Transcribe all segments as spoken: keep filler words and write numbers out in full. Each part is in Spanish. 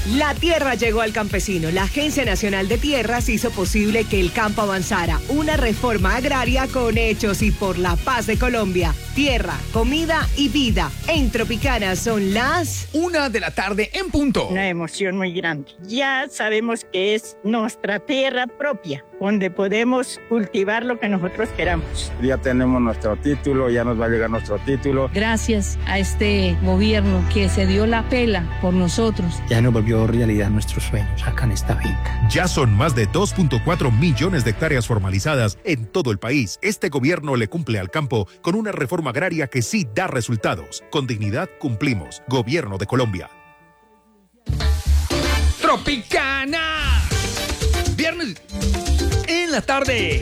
La tierra llegó al campesino. La Agencia Nacional de Tierras hizo posible que el campo avanzara. Una reforma agraria con hechos y por la paz de Colombia. Tierra, comida y vida. En Tropicana son las... Una de la tarde en punto. Una emoción muy grande. Ya sabemos que es nuestra tierra propia, donde podemos cultivar lo que nosotros queramos. Ya tenemos nuestro título, ya nos va a llegar nuestro título. Gracias a este gobierno que se dio la pela por nosotros. Ya nos volvió realidad nuestros sueños acá en esta finca. Ya son más de dos punto cuatro millones de hectáreas formalizadas en todo el país. Este gobierno le cumple al campo con una reforma agraria que sí da resultados. Con dignidad cumplimos. Gobierno de Colombia. Tropicana. Viernes en la tarde.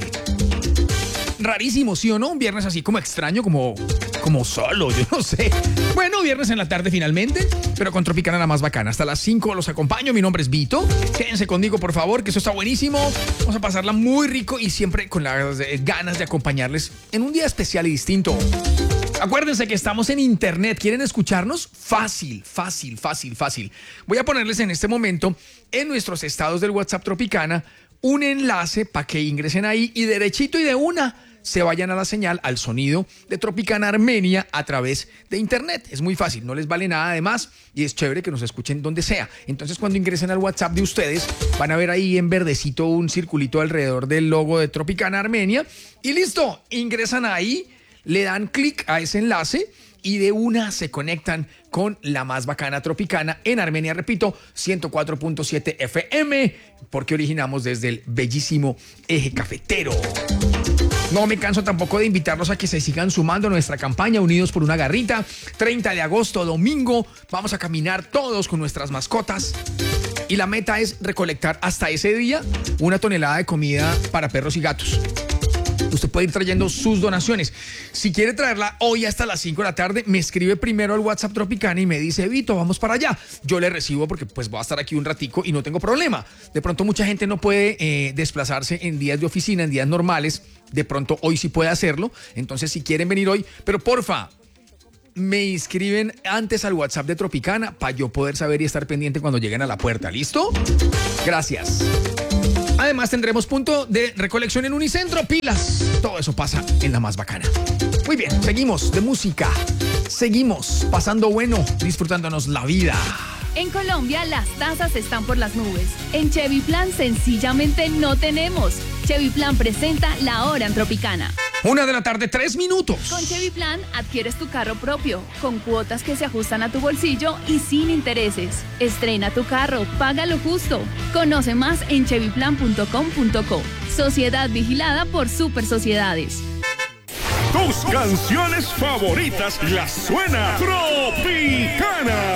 Rarísimo, ¿sí o no? Un viernes así como extraño, como, como solo, yo no sé. Bueno, viernes en la tarde finalmente, pero con Tropicana la más bacana. Hasta las cinco los acompaño, mi nombre es Vito. Quédense conmigo, por favor, que eso está buenísimo. Vamos a pasarla muy rico y siempre con las eh, ganas de acompañarles en un día especial y distinto. Acuérdense que estamos en internet. ¿Quieren escucharnos? Fácil, fácil, fácil, fácil. Voy a ponerles en este momento en nuestros estados del WhatsApp Tropicana un enlace para que ingresen ahí y derechito y de una se vayan a la señal, al sonido de Tropicana Armenia a través de internet. Es muy fácil, no les vale nada de más y es chévere que nos escuchen donde sea. Entonces, cuando ingresen al WhatsApp de ustedes, van a ver ahí en verdecito un circulito alrededor del logo de Tropicana Armenia y listo, ingresan ahí, le dan clic a ese enlace y de una se conectan con la más bacana Tropicana en Armenia, repito, ciento cuatro punto siete F M, porque originamos desde el bellísimo eje cafetero. No me canso tampoco de invitarlos a que se sigan sumando a nuestra campaña Unidos por una Garrita. treinta de agosto, domingo, vamos a caminar todos con nuestras mascotas. Y la meta es recolectar hasta ese día una tonelada de comida para perros y gatos. Usted puede ir trayendo sus donaciones. Si quiere traerla hoy hasta las cinco de la tarde, me escribe primero al WhatsApp Tropicana y me dice, Vito, vamos para allá. Yo le recibo porque pues voy a estar aquí un ratico y no tengo problema. De pronto mucha gente no puede eh, desplazarse en días de oficina, en días normales. De pronto hoy sí puede hacerlo. Entonces si quieren venir hoy, pero porfa, me inscriben antes al WhatsApp de Tropicana para yo poder saber y estar pendiente cuando lleguen a la puerta. ¿Listo? Gracias. Además tendremos punto de recolección en Unicentro, pilas. Todo eso pasa en la más bacana. Muy bien, seguimos de música. Seguimos pasando bueno, disfrutándonos la vida. En Colombia las tasas están por las nubes. En Chevy Plan sencillamente no tenemos. Chevy Plan presenta La Hora en Tropicana. Una de la tarde, tres minutos. Con Chevy Plan adquieres tu carro propio, con cuotas que se ajustan a tu bolsillo y sin intereses. Estrena tu carro, paga lo justo. Conoce más en chevy plan punto com punto co. Sociedad vigilada por Super Sociedades. Tus canciones favoritas las suena Tropicana.